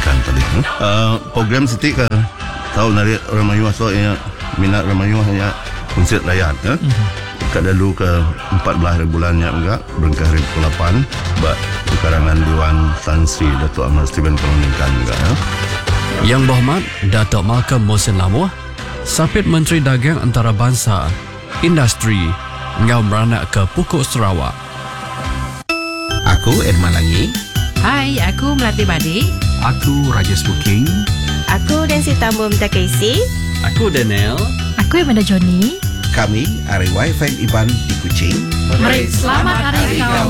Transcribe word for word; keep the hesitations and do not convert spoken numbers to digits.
pertunjukan tadi. Uh, program Siti ke tahu narik Ramayuah so ya minat Ramayuah ya konsert rakyat ya. Mm-hmm. Kat dulu ke empat belas bulannya enggak berengkah hari ke lapan bak karangan Dewan Tan Sri Datuk Ahmad Stephen Kolonikan enggak ya. Yang Berhormat Datuk Malcolm Mohsin Lamuh, Sapit Menteri Dagang Antarabangsa, Industri, ngau beranak ke Pokok Sarawak. Aku Edman Langi. Hai, aku Melati Badik. Aku Rajesh Booking. Aku Nancy Tambur Minta Casey. Aku Daniel. Aku Amanda Johnny. Kami Ari Wi-Fi Iban di Kuching. Mari selamat hari kawan.